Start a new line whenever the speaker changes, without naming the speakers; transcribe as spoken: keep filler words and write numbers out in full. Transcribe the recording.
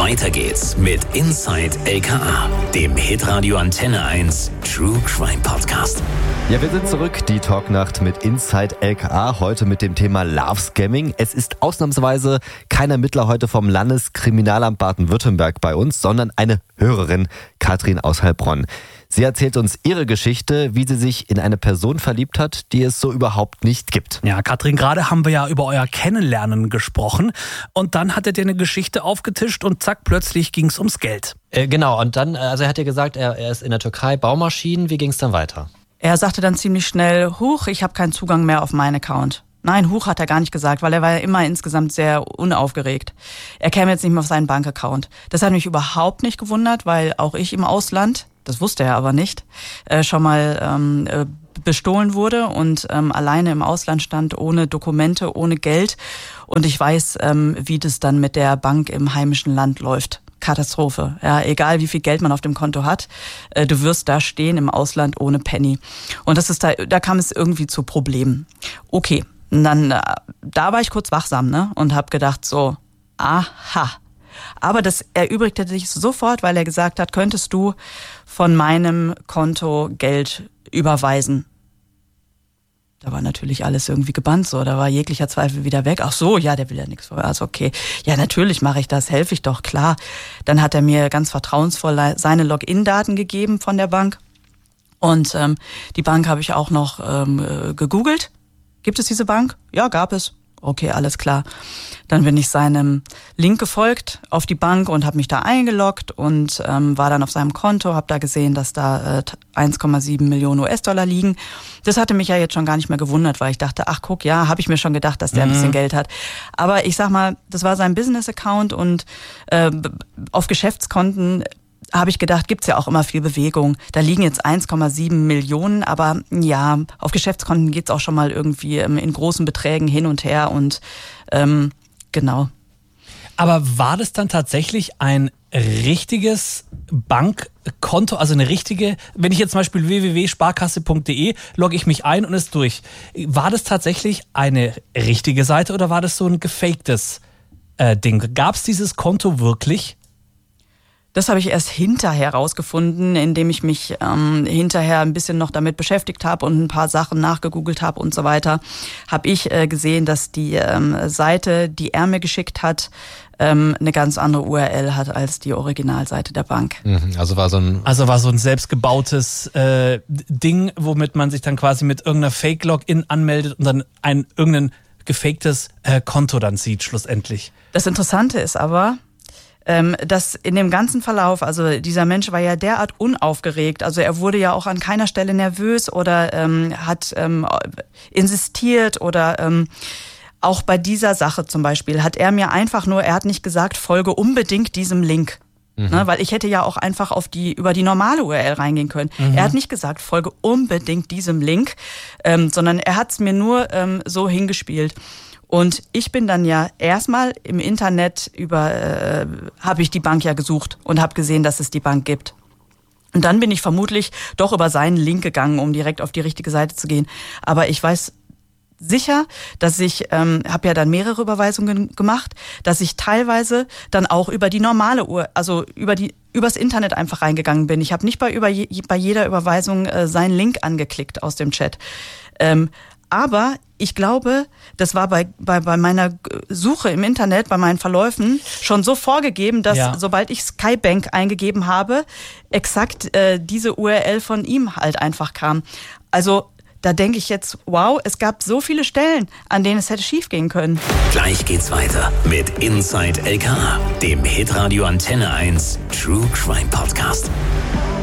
Weiter geht's mit Inside L K A, dem Hitradio Antenne eins True Crime Podcast.
Ja, wir sind zurück, die Talknacht mit Inside L K A, heute mit dem Thema Love Scamming. Es ist ausnahmsweise kein Ermittler heute vom Landeskriminalamt Baden-Württemberg bei uns, sondern eine Hörerin, Katrin aus Heilbronn. Sie erzählt uns ihre Geschichte, wie sie sich in eine Person verliebt hat, die es so überhaupt nicht gibt.
Ja, Katrin, gerade haben wir ja über euer Kennenlernen gesprochen und dann hattet ihr eine Geschichte aufgetischt und zack, plötzlich ging es ums Geld.
Äh, genau, und dann, also er hat ja gesagt, er, er ist in der Türkei, Baumaschinen, wie ging es dann weiter?
Er sagte dann ziemlich schnell, huch, ich habe keinen Zugang mehr auf meinen Account. Nein, huch hat er gar nicht gesagt, weil er war ja immer insgesamt sehr unaufgeregt. Er käme jetzt nicht mehr auf seinen Bankaccount. Das hat mich überhaupt nicht gewundert, weil auch ich im Ausland, das wusste er aber nicht, äh, schon mal ähm, äh, bestohlen wurde und ähm, alleine im Ausland stand, ohne Dokumente, ohne Geld. Und ich weiß, ähm, wie das dann mit der Bank im heimischen Land läuft. Katastrophe. Ja, egal wie viel Geld man auf dem Konto hat, äh, du wirst da stehen im Ausland ohne Penny. Und das ist da, da kam es irgendwie zu Problemen. Okay, und dann äh, da war ich kurz wachsam, ne, und habe gedacht so, aha. Aber das erübrigte sich sofort, weil er gesagt hat, könntest du von meinem Konto Geld überweisen? Da war natürlich alles irgendwie gebannt, so. Da war jeglicher Zweifel wieder weg. Ach so, ja, der will ja nichts. Also okay, ja, natürlich mache ich das, helfe ich doch, klar. Dann hat er mir ganz vertrauensvoll seine Login-Daten gegeben von der Bank. Und ähm, die Bank habe ich auch noch ähm, gegoogelt. Gibt es diese Bank? Ja, gab es. Okay, alles klar. Dann bin ich seinem Link gefolgt auf die Bank und habe mich da eingeloggt und ähm, war dann auf seinem Konto, habe da gesehen, dass da äh, eins Komma sieben Millionen U S-Dollar liegen. Das hatte mich ja jetzt schon gar nicht mehr gewundert, weil ich dachte, ach guck, ja, habe ich mir schon gedacht, dass der mhm. ein bisschen Geld hat. Aber ich sag mal, das war sein Business-Account und äh, auf Geschäftskonten habe ich gedacht, gibt's ja auch immer viel Bewegung. Da liegen jetzt eins Komma sieben Millionen, aber ja, auf Geschäftskonten geht's auch schon mal irgendwie ähm, in großen Beträgen hin und her und ähm, genau.
Aber war das dann tatsächlich ein richtiges Bankkonto, also eine richtige, wenn ich jetzt zum Beispiel w w w punkt sparkasse punkt d e logge ich mich ein und ist durch. War das tatsächlich eine richtige Seite oder war das so ein gefaktes äh, Ding? Gab's dieses Konto wirklich?
Das habe ich erst hinterher rausgefunden, indem ich mich ähm, hinterher ein bisschen noch damit beschäftigt habe und ein paar Sachen nachgegoogelt habe und so weiter. Habe ich äh, gesehen, dass die ähm, Seite, die er mir geschickt hat, ähm, eine ganz andere U R L hat als die Originalseite der Bank.
Mhm, also war so ein
also war so ein selbstgebautes äh, Ding, womit man sich dann quasi mit irgendeiner Fake-Login anmeldet und dann ein irgendein gefaktes äh, Konto dann sieht schlussendlich.
Das Interessante ist aber, dass in dem ganzen Verlauf, also dieser Mensch war ja derart unaufgeregt, also er wurde ja auch an keiner Stelle nervös oder ähm, hat ähm, insistiert oder ähm, auch bei dieser Sache zum Beispiel hat er mir einfach nur, er hat nicht gesagt, folge unbedingt diesem Link. Mhm. Ne, weil ich hätte ja auch einfach auf die über die normale U R L reingehen können. Mhm. Er hat nicht gesagt, folge unbedingt diesem Link, ähm, sondern er hat es mir nur ähm, so hingespielt. Und ich bin dann ja erstmal im Internet über, äh, habe ich die Bank ja gesucht und habe gesehen, dass es die Bank gibt. Und dann bin ich vermutlich doch über seinen Link gegangen, um direkt auf die richtige Seite zu gehen. Aber ich weiß sicher, dass ich, ähm, habe ja dann mehrere Überweisungen gemacht, dass ich teilweise dann auch über die normale Uhr, also über die übers Internet einfach reingegangen bin. Ich habe nicht bei, über je, bei jeder Überweisung äh, seinen Link angeklickt aus dem Chat. Ähm, Aber ich glaube, das war bei, bei, bei meiner Suche im Internet, bei meinen Verläufen schon so vorgegeben, dass ja. sobald ich Skybank eingegeben habe, exakt äh, diese U R L von ihm halt einfach kam. Also da denke ich jetzt, wow, es gab so viele Stellen, an denen es hätte schief gehen können.
Gleich geht's weiter mit Inside L K A, dem Hitradio Antenne eins True Crime Podcast.